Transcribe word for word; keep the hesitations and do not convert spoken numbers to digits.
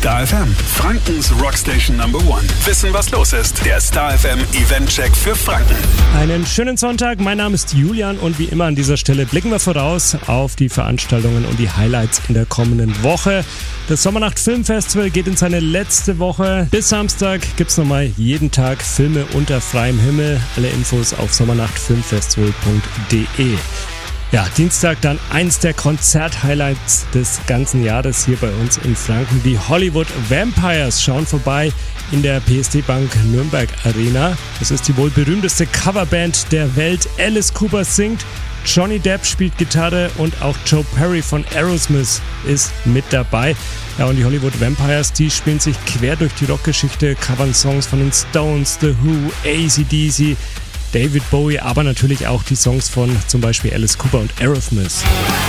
Star F M, Frankens Rockstation Number One. Wissen, was los ist. Der Star F M Eventcheck für Franken. Einen schönen Sonntag. Mein Name ist Julian und wie immer an dieser Stelle blicken wir voraus auf die Veranstaltungen und die Highlights in der kommenden Woche. Das Sommernacht Filmfestival geht in seine letzte Woche. Bis Samstag gibt es nochmal jeden Tag Filme unter freiem Himmel. Alle Infos auf sommernachtfilmfestival punkt de. Ja, Dienstag dann eins der Konzert-Highlights des ganzen Jahres hier bei uns in Franken. Die Hollywood Vampires schauen vorbei in der P S D Bank Nürnberg Arena. Das ist die wohl berühmteste Coverband der Welt. Alice Cooper singt, Johnny Depp spielt Gitarre und auch Joe Perry von Aerosmith ist mit dabei. Ja, und die Hollywood Vampires, die spielen sich quer durch die Rockgeschichte, covern Songs von den Stones, The Who, A C D C, David Bowie, aber natürlich auch die Songs von zum Beispiel Alice Cooper und Aerosmith.